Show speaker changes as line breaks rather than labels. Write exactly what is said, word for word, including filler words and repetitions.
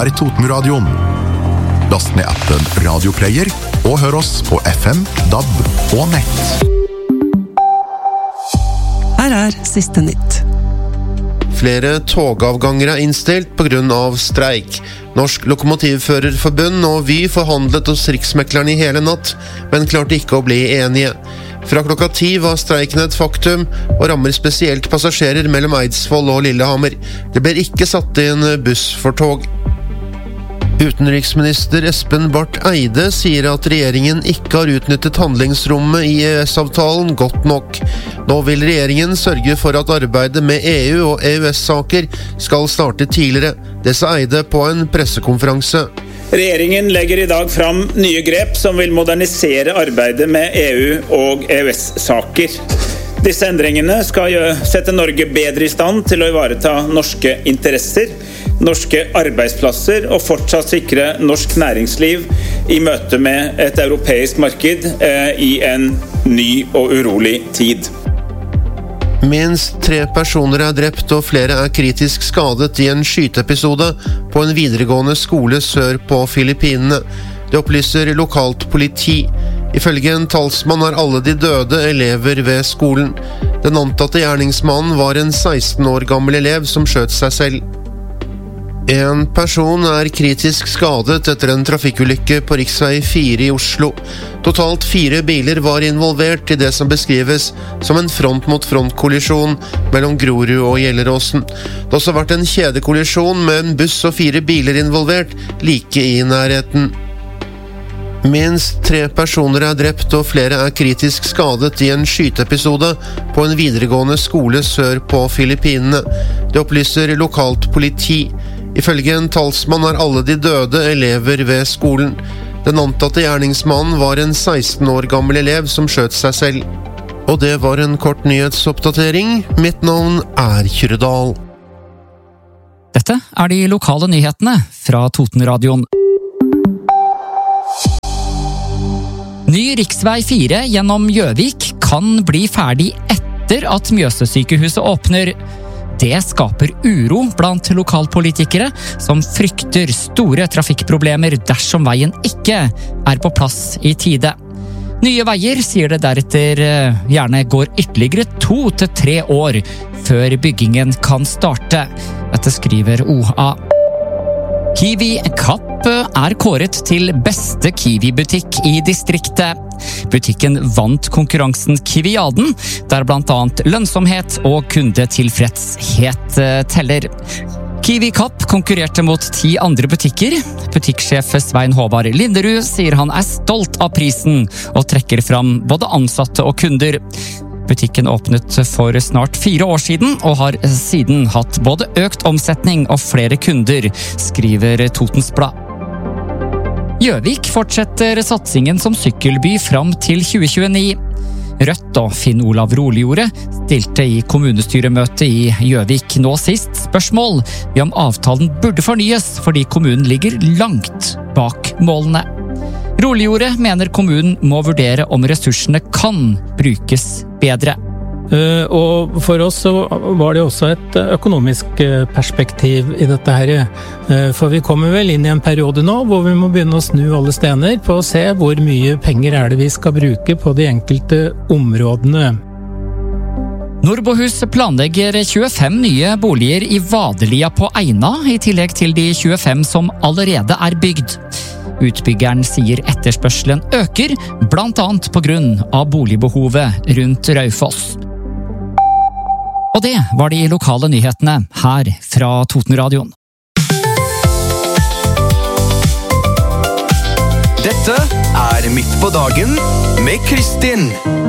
er Totenradioen. Last ned appen Radioplayer og hør oss på F M, D A B og nett.
Her er siste nytt.
Flere togavganger er innstilt på grunn av streik. Norsk Lokomotivførerforbund og Vy forhandlet hos Riksmekleren i hele natt, men klarte ikke å bli enige. Fra klokka ti var streiken et faktum, og rammer spesielt passasjerer mellom Eidsvoll og Lillehammer. Det ble ikke satt inn buss for tog. Utenriksminister Espen Barth Eide sier at regjeringen ikke har utnyttet handlingsrommet i E U S-avtalen godt nok. Nå vil regjeringen sørge for at arbeidet med E U og E U S-saker skal starte tidligere. Det sa Eide på en pressekonferanse.
Regjeringen legger i dag fram nye grep som vil modernisere arbeidet med E U og E U S-saker. Disse endringene skal sette Norge bedre i stand til å ivareta norske interesser, norske arbeidsplasser og fortsatt sikre norsk næringsliv i møte med et europeisk marked eh, i en ny og urolig tid.
Minst tre personer er drept og flere er kritisk skadet i en skyteepisode på en videregående skole sør på Filippinene. Det opplyser lokalt politi. Ifølge en talsmann er alle de døde elever ved skolen. Den antatte gjerningsmannen var en seksten år gammel elev som skjøt seg selv. En person er kritisk skadet etter en trafikkulykke på riksvei fire i Oslo. Totalt fire biler var involvert i det som beskrives som en front-mot-front-kollisjon mellom Grorud og Gjelleråsen. Det har også vært en kjedekollisjon med en buss og fire biler involvert like i nærheten. Minst tre personer er drept og flere er kritisk skadet i en skyteepisode på en videregående skole sør på Filippinene. Det opplyser lokalt politi. Ifølge en talsmann er alle de døde elever ved skolen. Den antatte gjerningsmannen var en seksten år gammel elev som skjøt seg selv. Og det var en kort nyhetsoppdatering. Mitt navn er Kyrredal.
Dette er de lokale nyhetene fra Totenradioen. Ny riksvei fire gjennom Gjøvik kan bli ferdig etter at Mjøssykehuset åpner. Det skaper uro blant lokalpolitikere som frykter store trafikkproblemer dersom veien ikke er på plass i tide. Nye veier sier det deretter gjerne går ytterligere to til tre år før byggingen kan starte. Dette skriver O A. Kiwi Kapp er kåret til beste Kiwi-butikk i distriktet. Butikken vant konkurransen Kiwiaden, der blant annet lønnsomhet og kundetilfredshet teller. Kiwi Kapp konkurrerte mot ti andre butikker. Butikksjef Svein Håvard Linderud sier han er stolt av prisen og trekker fram både ansatte og kunder. Butikken åpnet for snart fire år siden, og har siden hatt både økt omsetning og flere kunder, skriver Totens Blad. Gjøvik fortsetter satsingen som sykkelby fram til tjue tjueni. Rødt og Finn Olav Roligordet stilte i kommunestyremøte i Gjøvik nå sist spørsmål ved om avtalen burde fornyes fordi kommunen ligger langt bak målene. Roligordet mener kommunen må vurdere om ressursene kan brukes bedre.
Uh, og for oss så var det også et økonomisk perspektiv i dette her. Uh, for vi kommer vel inn i en periode nå hvor vi må begynne å snu alle stener på å se hvor mye penger er det vi skal bruke på de enkelte områdene.
Nordbohus planlegger tjuefem nye boliger i Vadelia på Eina, i tillegg til de tjuefem som allerede er bygd. Utbyggeren sier etterspørselen øker, blant annet på grunn av boligbehovet rundt Raufoss. Og det var de lokale nyhetene her fra Totenradioen.
Dette er Midt på dagen med Kristin.